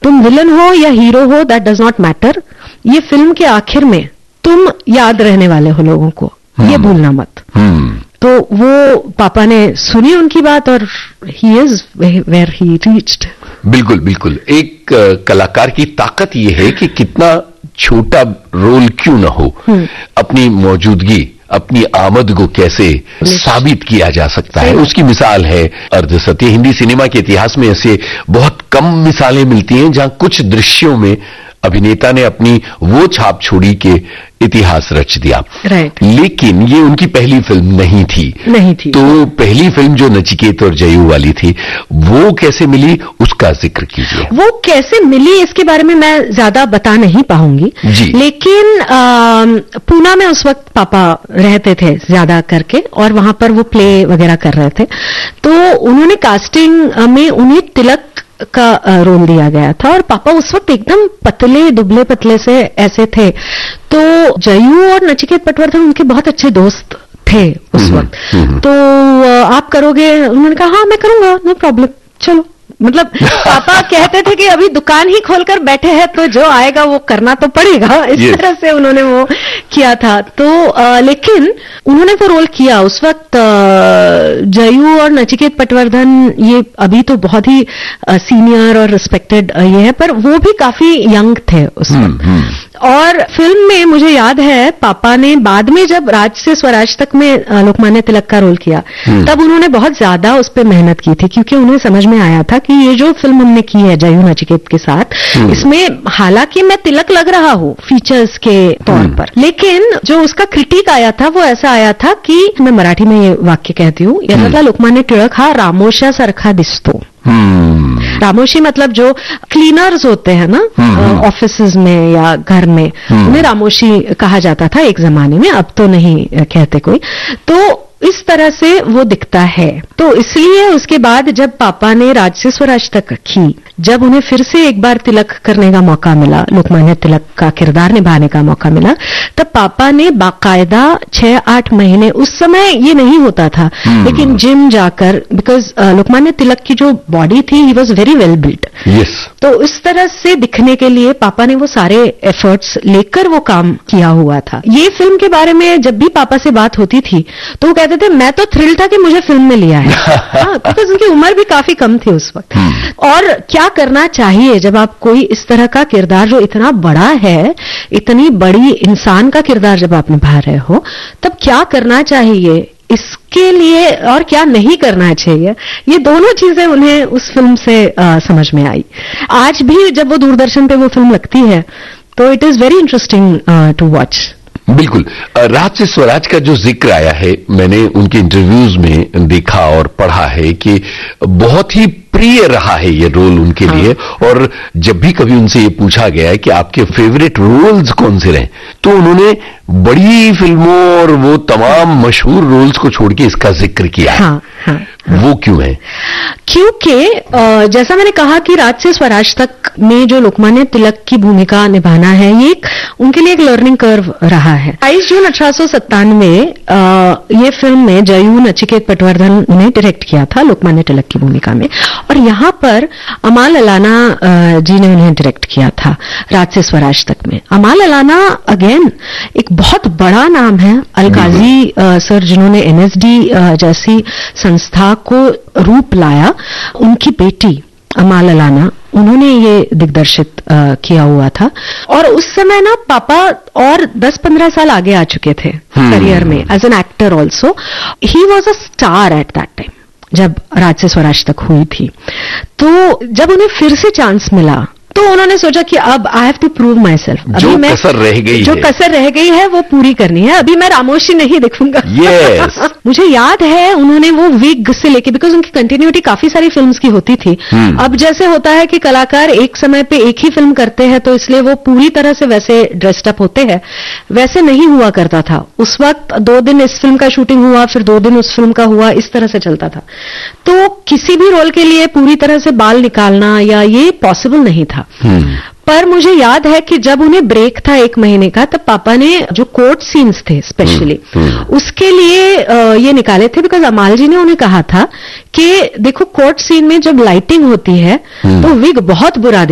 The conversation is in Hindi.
तुम विलन हो या हीरो हो, दैट डज नॉट मैटर, ये फिल्म के आखिर में तुम याद रहने वाले हो लोगों को, ये भूलना मत। तो वो पापा ने सुनी उनकी बात और he is where he reached. बिल्कुल बिल्कुल। एक कलाकार की ताकत ये है कि कितना छोटा रोल क्यों ना हो, अपनी मौजूदगी, अपनी आमद को कैसे साबित किया जा सकता है, उसकी मिसाल है अर्धसत्य। हिंदी सिनेमा के इतिहास में ऐसे बहुत कम मिसालें मिलती हैं जहां कुछ दृश्यों में अभिनेता ने अपनी वो छाप छोड़ी कि इतिहास रच दिया। राइट। लेकिन ये उनकी पहली फिल्म नहीं थी। तो पहली फिल्म जो नचिकेत और जयू वाली थी, वो कैसे मिली, उसका जिक्र कीजिए। वो कैसे मिली इसके बारे में मैं ज्यादा बता नहीं पाऊंगी, लेकिन पूना में उस वक्त पापा रहते थे ज्यादा करके, और वहां पर वो प्ले वगैरह कर रहे थे। तो उन्होंने कास्टिंग में उन्हें तिलक का रोल दिया गया था, और पापा उस वक्त एकदम पतले दुबले पतले से ऐसे थे। तो जयू और नचिकेत पटवर्धन उनके बहुत अच्छे दोस्त थे उस वक्त। तो आप करोगे? उन्होंने कहा हाँ मैं करूंगा, नो प्रॉब्लम, चलो। मतलब पापा कहते थे कि अभी दुकान ही खोलकर बैठे हैं तो जो आएगा वो करना तो पड़ेगा, इस तरह से उन्होंने वो किया था। तो लेकिन उन्होंने वो रोल किया उस वक्त। जयू और नचिकेत पटवर्धन ये अभी तो बहुत ही सीनियर और रिस्पेक्टेड ये है, पर वो भी काफी यंग थे उस वक्त। और फिल्म में मुझे याद है पापा ने बाद में जब राज से स्वराज तक में लोकमान्य तिलक का रोल किया, तब उन्होंने बहुत ज्यादा उस पर मेहनत की थी, क्योंकि उन्हें समझ में आया था कि ये जो फिल्म हमने की है जयू नचिकेत के साथ, इसमें हालांकि मैं तिलक लग रहा हूं फीचर्स के तौर पर, लेकिन जो उसका क्रिटिक आया था वो ऐसा आया था कि, मैं मराठी में ये वाक्य कहती हूँ, याचा लोकमान्य टिळक हा रामोशा सारखा दिसतो। रामोशी मतलब जो क्लीनर्स होते हैं ना ऑफिसेज में या घर में, उन्हें रामोशी कहा जाता था एक जमाने में, अब तो नहीं कहते कोई। तो इस तरह से वो दिखता है। तो इसलिए उसके बाद जब पापा ने राज से स्वराज तक की, जब उन्हें फिर से एक बार तिलक करने का मौका मिला, लोकमान्य तिलक का किरदार निभाने का मौका मिला, तब पापा ने बाकायदा 6-8 महीने, उस समय ये नहीं होता था, लेकिन जिम जाकर, बिकॉज लोकमान्य तिलक की जो बॉडी थी, he was very well built. तो इस तरह से दिखने के लिए पापा ने वो सारे एफर्ट्स लेकर वो काम किया हुआ था। ये फिल्म के बारे में जब भी पापा से बात होती थी तो वो कहते थे मैं तो थ्रिल था कि मुझे फिल्म में लिया है। बिकॉज उनकी उम्र भी काफी कम थी उस वक्त। और क्या करना चाहिए जब आप कोई इस तरह का किरदार जो इतना बड़ा है, इतनी बड़ी इंसान का किरदार जब आप निभा रहे हो, तब क्या करना चाहिए इसके लिए और क्या नहीं करना चाहिए, ये दोनों चीजें उन्हें उस फिल्म से समझ में आई। आज भी जब वो दूरदर्शन पे वो फिल्म लगती है तो it is very interesting to watch. बिल्कुल। राज से स्वराज का जो जिक्र आया है, मैंने उनके इंटरव्यूज में देखा और पढ़ा है कि बहुत ही प्रिय रहा है ये रोल उनके लिए। और जब भी कभी उनसे ये पूछा गया है कि आपके फेवरेट रोल्स कौन से रहे, तो उन्होंने बड़ी फिल्मों और वो तमाम मशहूर रोल्स को छोड़ के इसका जिक्र किया है। वो क्यों है? क्योंकि जैसा मैंने कहा कि राज से स्वराज तक में जो लोकमान्य तिलक की भूमिका निभाना है, ये उनके लिए एक लर्निंग कर्व रहा है। 22 जून 1897 ये फिल्म में जयू नचिकेत पटवर्धन ने डायरेक्ट किया था लोकमान्य तिलक की भूमिका में, और यहां पर अमाल अलाना जी ने उन्हें डायरेक्ट किया था राज से स्वराज तक में। अमाल अलाना अगेन एक बहुत बड़ा नाम है, अलकाजी सर जिन्होंने एनएसडी जैसी संस्था को रूप लाया, उनकी बेटी अमाल अलाना, उन्होंने ये दिग्दर्शित किया हुआ था। और उस समय ना पापा और 10-15 साल आगे आ चुके थे करियर में, as an actor also. He was a star at that time जब राज से स्वराज तक हुई थी। तो जब उन्हें फिर से चांस मिला तो उन्होंने सोचा कि अब I have to prove my self. जो कसर रह गई है वो पूरी करनी है, अभी मैं रामोशी नहीं दिखूंगा। yes. मुझे याद है उन्होंने वो विग से लेके, बिकॉज उनकी कंटिन्यूटी काफी सारी फिल्म्स की होती थी। अब जैसे होता है कि कलाकार एक समय पे एक ही फिल्म करते हैं तो इसलिए वो पूरी तरह से वैसे ड्रेस्ड अप होते हैं, वैसे नहीं हुआ करता था। उस वक्त 2 दिन इस फिल्म का शूटिंग हुआ, फिर 2 दिन उस फिल्म का हुआ, इस तरह से चलता था। तो किसी भी रोल के लिए पूरी तरह से बाल निकालना या ये पॉसिबल नहीं था। पर मुझे याद है कि जब उन्हें ब्रेक था 1 महीने का, तब पापा ने जो कोर्ट सीन्स थे स्पेशली उसके लिए ये निकाले थे, बिकॉज अमाल जी ने उन्हें कहा था कि देखो कोर्ट सीन में जब लाइटिंग होती है तो विग बहुत बुरा